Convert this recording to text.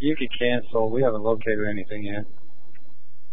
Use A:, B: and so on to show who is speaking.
A: You could cancel. We haven't located anything yet.